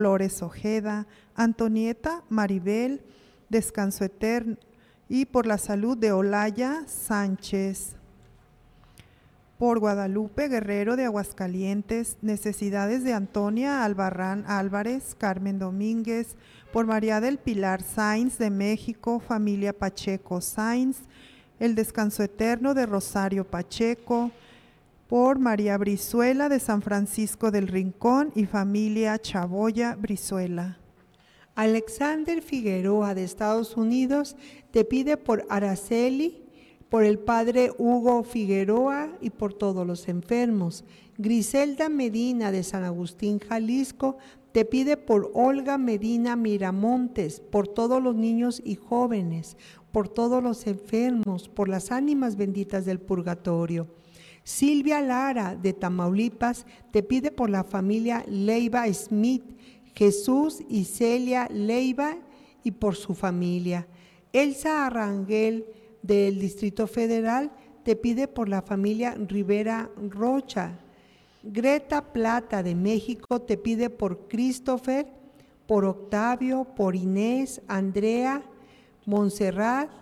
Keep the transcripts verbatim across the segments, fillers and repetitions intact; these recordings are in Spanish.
Flores Ojeda, Antonieta Maribel, descanso eterno, y por la salud de Olaya Sánchez. Por Guadalupe Guerrero de Aguascalientes, necesidades de Antonia Albarrán Álvarez, Carmen Domínguez, por María del Pilar Sainz de México, familia Pacheco Sainz, el descanso eterno de Rosario Pacheco, por María Brizuela de San Francisco del Rincón y familia Chaboya Brizuela. Alexander Figueroa de Estados Unidos te pide por Araceli, por el padre Hugo Figueroa y por todos los enfermos. Griselda Medina de San Agustín, Jalisco, te pide por Olga Medina Miramontes, por todos los niños y jóvenes, por todos los enfermos, por las ánimas benditas del purgatorio. Silvia Lara de Tamaulipas te pide por la familia Leiva Smith, Jesús y Celia Leiva y por su familia. Elsa Arrangel del Distrito Federal te pide por la familia Rivera Rocha. Greta Plata de México te pide por Christopher, por Octavio, por Inés, Andrea, Montserrat.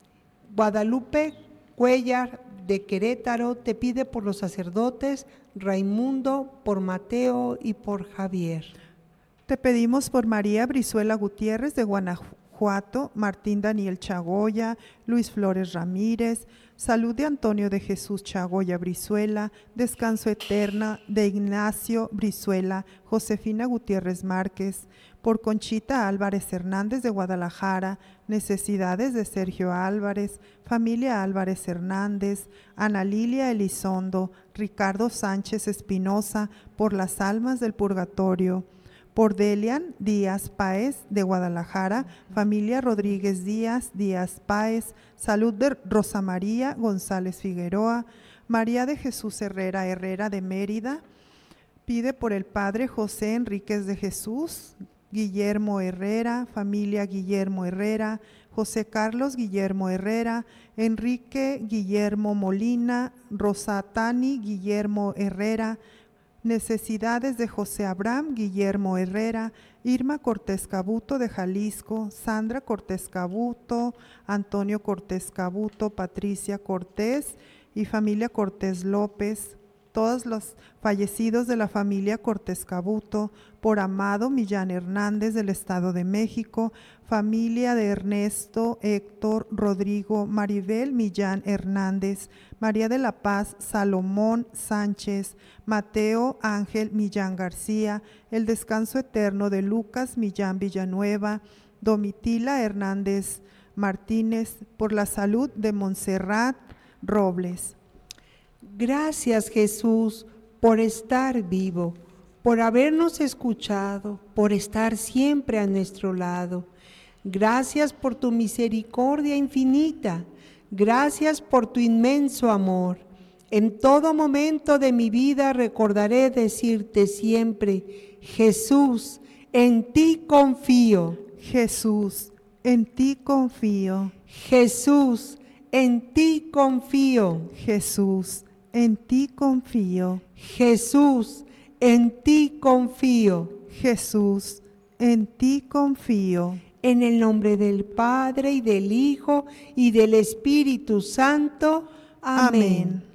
Guadalupe Cuellar de Querétaro te pide por los sacerdotes Raimundo, por Mateo y por Javier. Te pedimos por María Brizuela Gutiérrez de Guanajuato, Martín Daniel Chagoya, Luis Flores Ramírez, salud de Antonio de Jesús Chagoya Brizuela, descanso eterna de Ignacio Brizuela, Josefina Gutiérrez Márquez, por Conchita Álvarez Hernández de Guadalajara, necesidades de Sergio Álvarez, familia Álvarez Hernández, Ana Lilia Elizondo, Ricardo Sánchez Espinosa, por las almas del purgatorio. Por Delian Díaz Páez de Guadalajara, familia Rodríguez Díaz, Díaz Páez, salud de Rosa María González Figueroa, María de Jesús Herrera Herrera de Mérida, pide por el padre José Enríquez de Jesús, Guillermo Herrera, familia Guillermo Herrera, José Carlos Guillermo Herrera, Enrique Guillermo Molina, Rosatani Guillermo Herrera, necesidades de José Abraham Guillermo Herrera, Irma Cortés Cabuto de Jalisco, Sandra Cortés Cabuto, Antonio Cortés Cabuto, Patricia Cortés y familia Cortés López, todos los fallecidos de la familia Cortés Cabuto, por Amado Millán Hernández del Estado de México, familia de Ernesto, Héctor, Rodrigo, Maribel Millán Hernández, María de la Paz Salomón Sánchez, Mateo Ángel Millán García, el descanso eterno de Lucas Millán Villanueva, Domitila Hernández Martínez, por la salud de Montserrat Robles. Gracias, Jesús, por estar vivo, por habernos escuchado, por estar siempre a nuestro lado. Gracias por tu misericordia infinita. Gracias por tu inmenso amor. En todo momento de mi vida recordaré decirte siempre, Jesús, en ti confío. Jesús, en ti confío. Jesús, en ti confío. Jesús, en ti confío. Jesús, en ti confío. Jesús, en ti confío. En el nombre del Padre, y del Hijo, y del Espíritu Santo. Amén. Amén.